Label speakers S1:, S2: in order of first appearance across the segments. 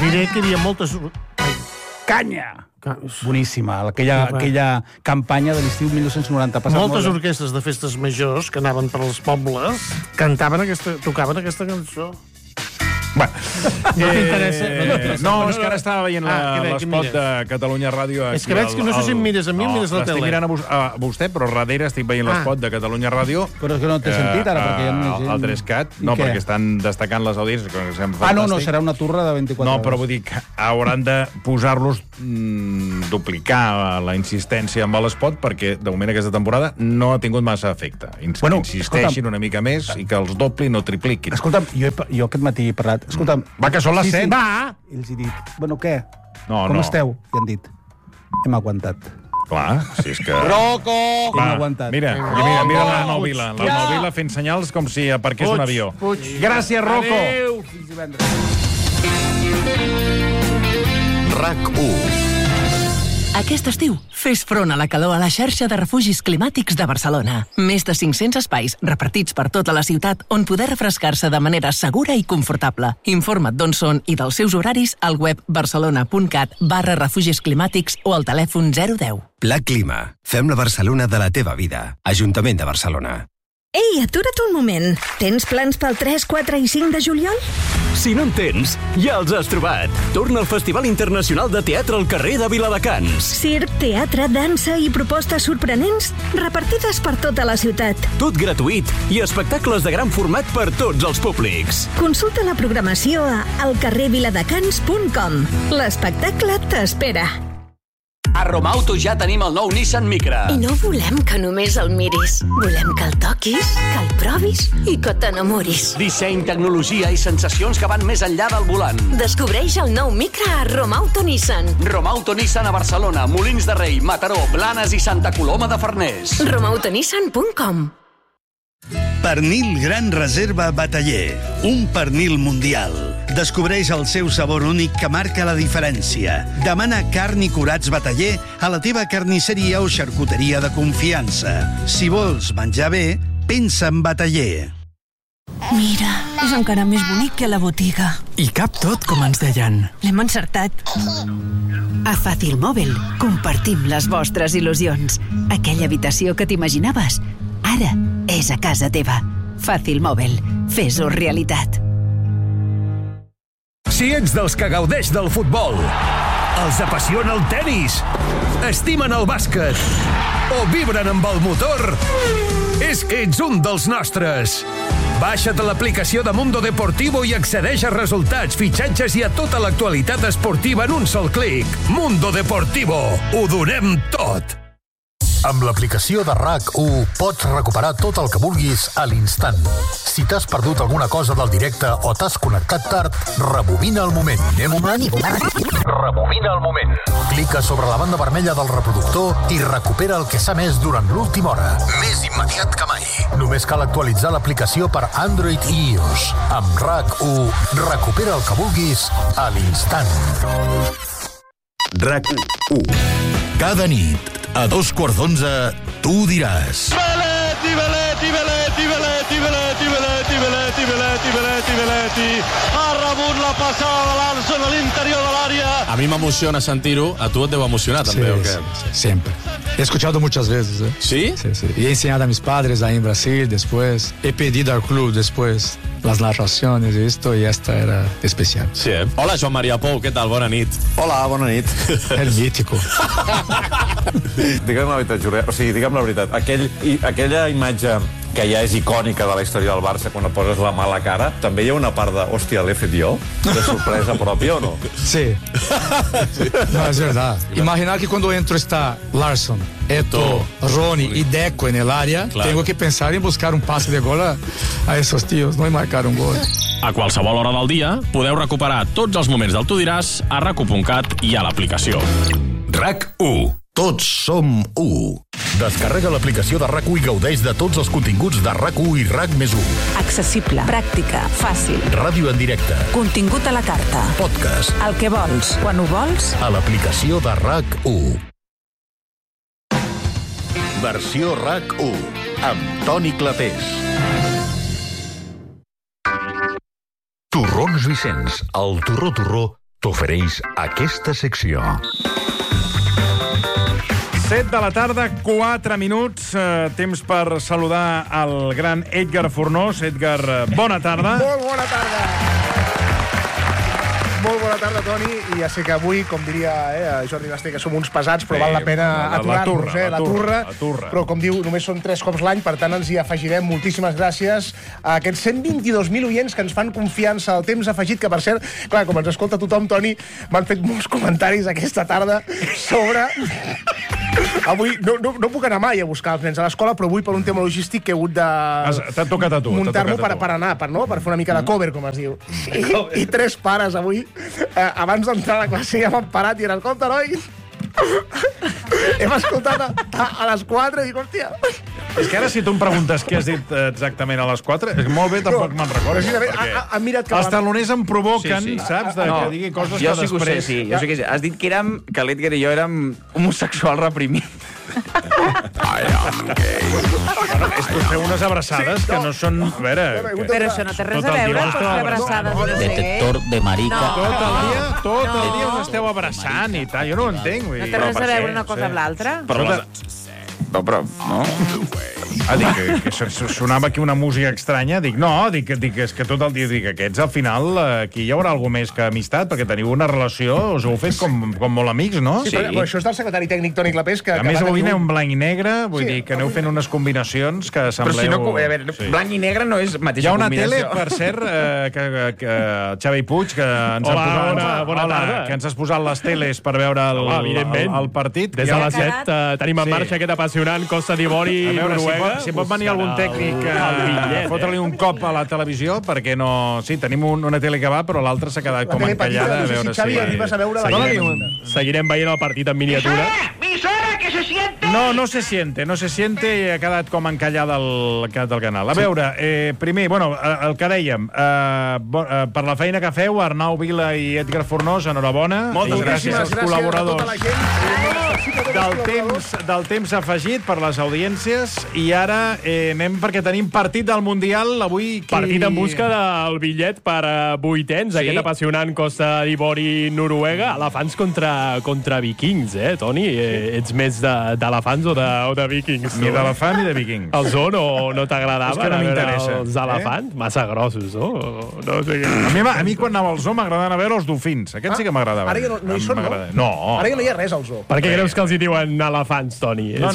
S1: diré que hi havia moltes...
S2: Canya! Boníssima, aquella campanya de l'estiu 1990.
S1: Moltes orquestres de festes majors que anaven per als pobles tocaven aquesta cançó.
S2: Bueno,
S1: no t'interessa?
S2: No, és que ara estava veient l'espot de Catalunya Ràdio.
S1: És que veig que no sé si em mires a mi o mires la tele.
S2: Estic mirant a vostè, però darrere estic veient l'espot de Catalunya Ràdio.
S3: Però és que no t'he sentit ara, perquè hi ha més gent.
S2: El 3CAT, no, perquè estan destacant les audiències.
S3: No, serà una turra de 24 hores.
S2: No, però vull dir que hauran de posar-los, duplicar la insistència amb l'espot, perquè de moment aquesta temporada no ha tingut massa efecte. Insisteixin una mica més i que els doblin o tripliquin.
S3: Escolta'm, jo aquest matí he parlat. Escolta'm,
S2: va, que són les 7.
S1: Va!
S3: I els he dit, bueno, què?
S2: Com
S3: esteu? I han dit, hem aguantat.
S2: Clar, si és que...
S3: Rocco! Hem aguantat.
S2: Mira l'Arnau Vila. L'Arnau Vila fent senyals com si aparqués un avió. Gràcies, Rocco!
S1: Adéu! Fins divendres.
S4: RAC1.
S5: Aquest estiu, fes front a la calor a la xarxa de refugis climàtics de Barcelona. Més de 500 espais repartits per tota la ciutat on poder refrescar-se de manera segura i confortable. Informa't d'on són i dels seus horaris al web barcelona.cat/refugis climàtics o al telèfon 010.
S4: Pla Clima. Fem la Barcelona de la teva vida. Ajuntament de Barcelona.
S6: Ei, atura't un moment. Tens plans pel 3, 4 i 5 de juliol?
S7: Si no en tens, ja els has trobat. Torna al Festival Internacional de Teatre al carrer de Viladecans.
S6: Circ, teatre, dansa i propostes sorprenents repartides per tota la ciutat.
S7: Tot gratuït i espectacles de gran format per tots els públics.
S6: Consulta la programació a alcarrerviladecans.com. L'espectacle t'espera.
S8: A Romauto ja tenim el nou Nissan Micra.
S9: I no volem que només el miris. Volem que el toquis, que el provis i que t'enamoris.
S8: Disseny, tecnologia i sensacions que van més enllà del volant.
S9: Descobreix el nou Micra a Romauto Nissan.
S8: Romauto Nissan a Barcelona, Molins de Rei, Mataró, Blanes i Santa Coloma de Farners.
S9: romautonissan.com.
S10: Pernil Gran Reserva Bataller. Un pernil mundial. Descobreix el seu sabor únic que marca la diferència. Demana carn i curats Bataller a la teva carnisseria o xarcuteria de confiança. Si vols menjar bé, pensa en Bataller.
S6: Mira, és encara més bonic que a la botiga.
S11: I cap tot com ens deien.
S6: L'hem encertat.
S12: A Fàcil Mòbil compartim les vostres il·lusions. Aquella habitació que t'imaginaves, ara és a casa teva. Fàcil Mòbil. Fes-ho realitat.
S7: Si ets dels que gaudeix del futbol, els apassiona el tenis, estimen el bàsquet o vibren amb el motor, és que ets un dels nostres. Baixa't l'aplicació de Mundo Deportivo i accedeix a resultats, fitxatges i a tota l'actualitat esportiva en un sol clic. Mundo Deportivo. Ho donem tot.
S13: Amb l'aplicació de RAC1 pots recuperar tot el que vulguis a l'instant. Si t'has perdut alguna cosa del directe o t'has connectat tard, rebobina el moment. Rebobina el moment. Clica sobre la banda vermella del reproductor i recupera el que s'ha emès durant l'última hora. Més immediat que mai. Només cal actualitzar l'aplicació per Android i iOS. Amb RAC1, recupera el que vulguis a l'instant.
S4: RAC1. Cada nit, a 11:15, tu diràs...
S14: Belletti, Belletti, Belletti, Belletti, Belletti, Belletti, Belletti, Belletti, Belletti, Belletti. Ha rebut la passada de l'Arson a l'interior de l'àrea.
S15: A mi m'emociona sentir-ho. A tu et deu emocionar també, ¿o qué?
S11: Siempre. He escuchado muchas veces.
S15: ¿Sí?
S11: Sí. Y he enseñado a mis padres ahí en Brasil después. He pedido al club después las narraciones y esto, y esta era especial.
S15: Sí, Hola, Joan Maria Pou, què tal? Bona nit.
S16: Hola, bona nit.
S11: El mítico.
S16: Digue'm la veritat, Julià. O sigui, digue'm la veritat. Aquella imatge que ja és icònica de la història del Barça quan poses la mala cara, també hi ha una part de, hòstia, l'he fet jo? De sorpresa pròpia o no?
S11: Sí. No, es verdad. Imaginar que cuando entro está Larsson, Eto'o, Rony y Deco en el área, claro. Tengo que pensar en buscar un pase de gol a esos tíos, no en marcar un gol.
S15: A qualsevol hora del dia podeu recuperar tots els moments del Tu diràs a rac1.cat i a l'aplicació.
S4: RAC1. Tots som u.
S13: Descarrega l'aplicació de RAC1 i gaudeix de tots els continguts de RAC1 i RAC+1.
S12: Accessible, pràctica, fàcil.
S13: Ràdio en directe.
S12: Contingut a la carta.
S13: Podcast.
S12: El que vols, quan ho vols.
S13: A l'aplicació de RAC1.
S4: Versió RAC1 amb Toni Clapés.
S13: Torrons Vicenç, el torró t'ofereix aquesta secció.
S2: 7 de la tarda, 4 minuts. Temps per saludar el gran Edgar Fornós. Edgar, bona tarda.
S17: Molt bona tarda. Molt bona tarda, Toni. I ja sé que avui, com diria Jordi Basté, que som uns pesats, però val la pena aturar-nos, la turra. Però, com diu, només són 3 cops l'any, per tant, ens hi afegirem. Moltíssimes gràcies a aquests 122.000 oients que ens fan confiança al temps afegit, que, per cert, clar, com ens escolta tothom, Toni, m'han fet molts comentaris aquesta tarda sobre... Avui no puc anar mai a buscar els nens a l'escola, però avui per un tema logístic que he hagut de...
S2: T'ha tocat a tu.
S17: Muntar-m'ho per anar, per fer una mica de cover, com es diu. I 3 pares avui, abans d'entrar a la classe, ja m'han parat i eren, escolta, nois, hem escoltat a les 4 i dic, hòstia...
S2: És que ara si tu em preguntes què has dit exactament a les 4, és molt bé, tampoc me'n recordo. Els taloners em provoquen, saps, que digui coses que després...
S18: Jo sí que sé. Has dit que l'Edgar i jo érem homosexuals reprimits.
S2: És que feu unes abraçades que no són... A veure...
S19: Però això no té res a veure amb les abraçades.
S20: Detector de marica.
S2: Tot el dia us esteu abraçant i tal. Jo no ho entenc.
S19: No té res a veure una cosa amb l'altra?
S18: Però, no?
S2: Dic que sonava aquí una música estranya. Dic, és que tot el dia dic, aquests al final aquí hi haurà alguna més que amistat, perquè teniu una relació, us heu fet com molt amics, no?
S17: Sí, però això és del secretari tècnic Toni Clapés, que...
S2: A més, avui aneu en blanc i negre, vull dir que aneu fent unes combinacions que sembleu...
S18: Però si no... A veure, blanc i negre no és mateixa combinació.
S2: Hi ha una tele, per cert, que Xavi Puig, que ens ha posat...
S21: Bona tarda.
S2: Que ens has posat les teles per veure el partit.
S21: Des de les 7 tenim en marxa aquest apassionant Costa d'Ivori i Noruega.
S2: Si pot venir algun tècnic a fotre-li un cop a la televisió, perquè no... Sí, tenim una tele que va, però l'altra s'ha quedat com encallada.
S17: No sé si, Xavi, arribes a veure la tele.
S21: Seguirem veient el partit en miniatura.
S2: No se siente i ha quedat com encallada el canal. A veure, primer, el que dèiem, per la feina que feu, Arnau Vila i Edgar Fornós, enhorabona.
S17: Moltes gràcies als col·laboradors
S2: del temps afegit per les audiències. I ara anem perquè tenim partit del Mundial avui.
S21: Partit en busca del bitllet per vuitens, aquest apassionant Costa d'Ivori-Noruega. Elefants contra vikings, Toni? Ets més d'elefants o de vikings?
S2: Ni d'elefant ni de vikings.
S21: El zoo no t'agradava?
S2: És que no m'interessa.
S21: Els elefants? Massa grossos, no? No sé què.
S2: A mi quan anava al zoo m'agradaven a veure els dofins. Aquests sí que m'agradaven.
S17: Ara ja no hi són, no?
S2: No.
S17: Ara ja no hi ha res al zoo.
S21: Per què creus que els hi diuen elefants, Toni?
S2: No.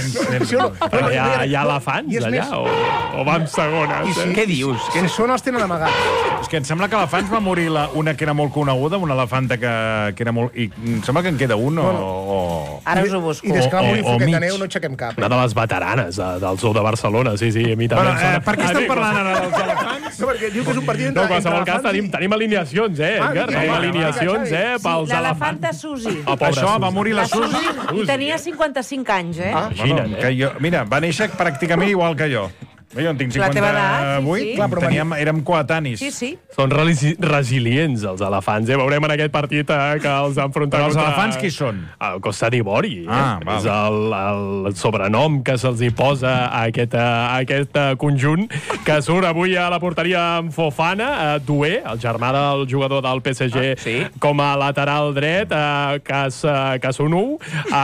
S21: Hi ha elefants allà? O van segones?
S18: Què dius?
S17: Si són els tenen amagats.
S2: És que em sembla que elefants va morir una que era molt coneguda, una elefanta que era molt... I em sembla que en queda un o...
S19: Ara us ho busco.
S17: I des que va morir Foquet de Neu no aixequem cap.
S21: Una de les veteranes del zoo de Barcelona, sí, a mi també em sona.
S2: Per què estem parlant ara dels elefants?
S17: No, perquè diu que és un partit
S21: entre elefants. No, en qualsevol cas tenim alineacions, Edgar? Tenim alineacions, pels elefants.
S19: L'elefanta Susi.
S2: Això, va morir la Susi.
S19: I tenia 55 anys,
S2: Imagina't, mira, va néixer pràcticament igual que jo. Jo en tinc 58, clar, però érem coetanis.
S19: Sí.
S21: Són resilients, els elefants. Veurem en aquest partit que els enfrontaran.
S2: Però els elefants qui són?
S21: El Costa d'Ivori.
S2: És
S21: el sobrenom que se'ls hi posa a aquest conjunt, que surt avui a la porteria amb Fofana, Doué, el germà del jugador del PSG, com a lateral dret, Casonu,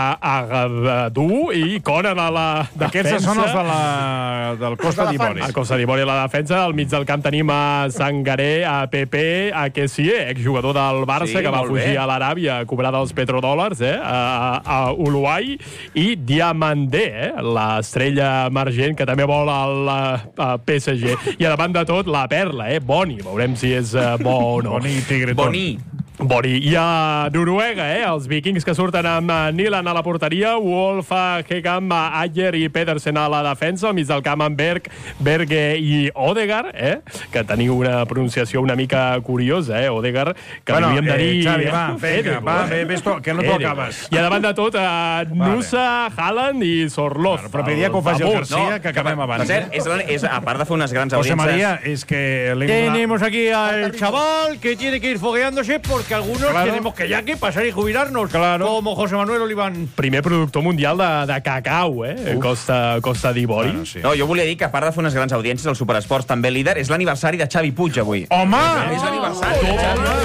S21: Agadou i Conan a la defensa.
S2: Aquests són els del Costa d'Ivori.
S21: A Costa d'Ivori a la defensa. Al mig del camp tenim a Sangaré, a Pepe, a Kessie, exjugador del Barça, que va fugir a l'Aràbia a cobrar dels petrodòlars, a Uruguai, i Diamandé, l'estrella emergent, que també vol al PSG. I a davant de tot, la perla, Boni. Veurem si és bo o no.
S2: Boni, tigretón.
S21: Boni. I a Noruega, els vikings que surten amb Nilan a la porteria, Wolf, Hegam, Ayer i Pedersen a la defensa, al mig del camp amb Berge i Odegaard, que teniu una pronunciació una mica curiosa, Odegaard, que li havíem de dir...
S2: Xavi, va, ves tu, que no t'ho acabes.
S21: I a davant de tot, Nusa, Haaland i Sorloth.
S2: Però pediria que ho faci el García, que acabem abans.
S18: Per cert, a part de fer unes grans audiències...
S2: José María, es que...
S22: Tenemos aquí al chaval que tiene que ir fogueándose porque algunos tenemos que ya que pasar y jubilarnos, como José Manuel Oliván.
S21: Primer productor mundial de cacau, Costa d'Ivori.
S18: Bueno, sí. No, jo volia dir que a part de fer unes grans audiències, el Superesports també líder, és l'aniversari de Xavi Puig avui.
S2: Home!
S18: És l'aniversari de Xavi.